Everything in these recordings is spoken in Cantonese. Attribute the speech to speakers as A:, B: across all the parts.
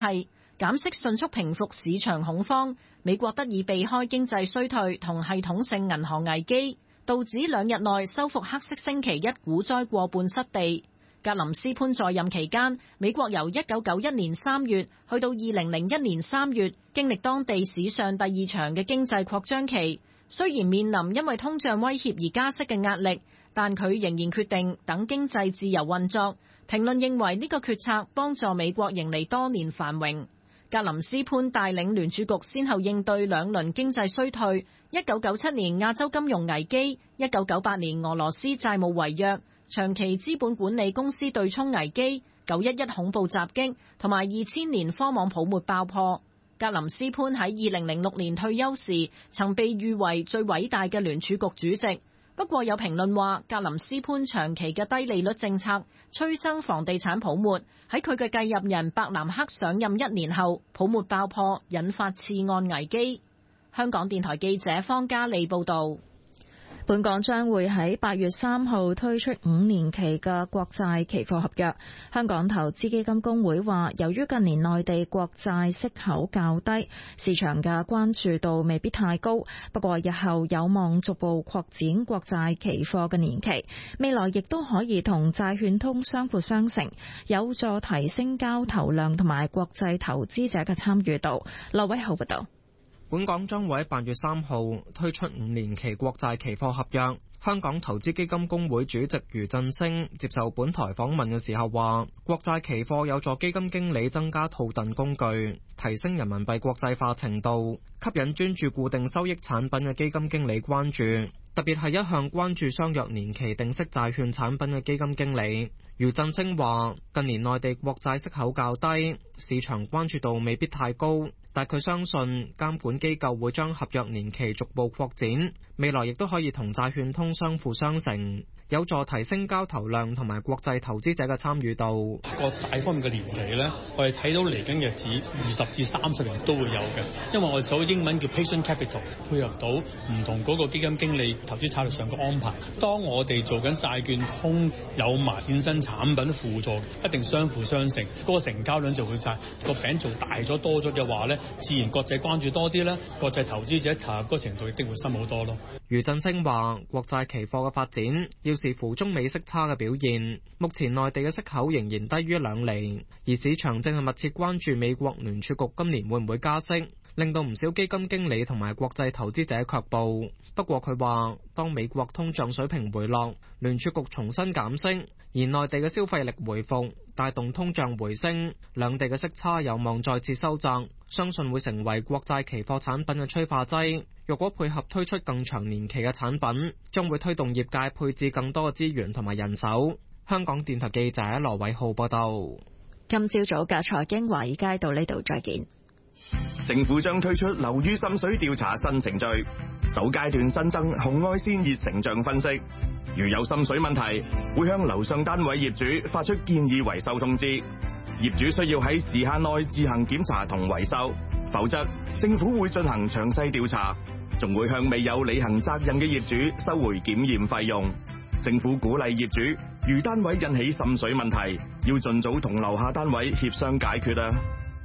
A: 係減息迅速平復市場恐慌，美國得以避開經濟衰退同系統性銀行危機，道指2日內收復黑色星期一股災過半失地。格林斯潘在任期間，美國由1991年3月去到2001年3月，經歷當地史上第2場嘅經濟擴張期。雖然面臨因為通脹威脅而加息嘅壓力，但佢仍然決定等經濟自由運作。評論認為呢個決策幫助美國迎嚟多年繁榮。格林斯潘帶領聯儲局先後應對2輪經濟衰退：1997年亞洲金融危機、1998年俄羅斯債務違約、長期資本管理公司對沖危機、911恐怖襲擊同埋2000年科網泡沫爆破。格林斯潘喺2006年退休時，曾被譽為最偉大嘅聯儲局主席。不過有評論話，格林斯潘長期嘅低利率政策催生房地產泡沫。喺佢嘅繼任人伯南克上任1年後，泡沫爆破，引發次按危機。香港電台記者方嘉利報導。
B: 本港將會喺8月3號推出5年期嘅國債期貨合約。香港投資基金公會話，由於近年內地國債息口較低，市場嘅關注度未必太高。不過日後有望逐步擴展國債期貨嘅年期，未來亦都可以同債券通相輔相成，有助提升交投量同埋國際投資者嘅參與度。羅偉浩報道。
C: 本港將會喺8月3號推出5年期國債期貨合約。香港投資基金公會主席余振升接受本台訪問嘅時候話，國債期貨有助基金經理增加套戥工具，提升人民幣國際化程度，吸引專注固定收益產品嘅基金經理關注，特別係一向關注相約年期定息債券產品嘅基金經理。余振升話，近年內地國債息口較低，市場關注度未必太高，但佢相信監管機構會將合約年期逐步擴展，未來亦都可以同債券通相輔相成，有助提升交投量同埋國際投資者嘅參與度。
D: 國債方面嘅年期呢，我哋睇到嚟緊日子20至30年都會有嘅，因為我哋所謂英文叫 patient capital， 配合到唔同嗰個基金經理投資策略上嘅安排。當我哋做緊債券通有埋衍生產品輔助，一定相輔相成，嗰個成交量就會大，個餅做大咗多咗嘅話呢，自然國際關注多啲啦，國際投資者投入嗰個程度一定會深好多咯。
C: 余振升話，國債期貨嘅發展要視乎中美息差嘅表現，目前內地嘅息口仍然低於2厘，而市場正係密切關注美國聯儲局今年會唔會加息，令到唔少基金經理同埋國際投資者卻步。不過佢話，當美國通脹水平回落，聯儲局重新減息，而內地嘅消費力回復，帶動通脹回升，兩地嘅息差有望再次收窄，相信會成為國債期貨產品嘅催化劑。若果配合推出更長年期嘅產品，將會推動業界配置更多嘅資源同埋人手。香港電台記者羅偉浩報道。
B: 今朝早嘅財經華爾街到呢度再見。
E: 政府將推出樓宇滲水調查新程序，首階段新增紅外線熱成像分析，如有滲水問題，會向樓上單位業主發出建議維修通知，業主需要喺時限內自行檢查同維修，否則政府會進行詳細調查，仲會向未有履行責任嘅業主收回檢驗費用。政府鼓勵業主，如單位引起滲水問題，要盡早同樓下單位協商解決啊！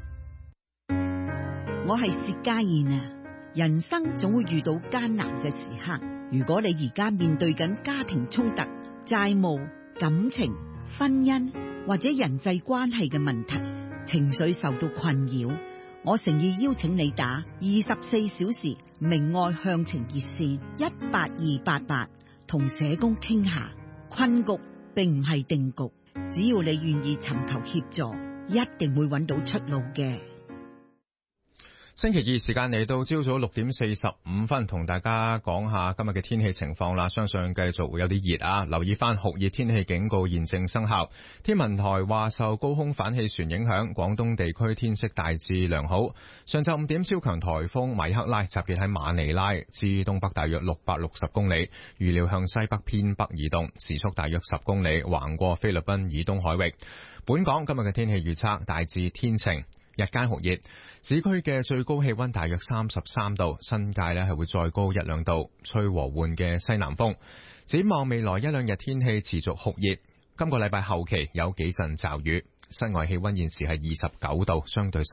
F: 我係薛家燕啊！人生總會遇到艱難嘅時刻，如果你而家面對緊家庭衝突、債務、感情、婚姻或者人際關係嘅問題，情緒受到困擾，我誠意邀請你打24小時明愛向晴熱線18288，同社工傾下。困局並唔係定局，只要你願意尋求協助，一定會揾到出路嘅。
G: 星期二時間嚟到朝早6點45分，同大家講下今日嘅天氣情況啦。相信繼續會有啲熱啊，留意翻酷熱天氣警告現正生效。天文台話受高空反氣旋影響，廣東地區天色大致良好。上晝5點，超強颱風米克拉集結喺馬尼拉至東北大約660公里，預料向西北偏北移動，時速大約10公里，橫過菲律賓以東海域。本港今日嘅天氣預測大致天晴，日間酷熱，市區嘅最高氣溫大約33度，新界呢係會再高1-2度，吹和緩嘅西南風。展望未來1-2日天氣持續酷熱，今個禮拜後期有幾陣驟雨。室外氣溫現時係29度，相對濕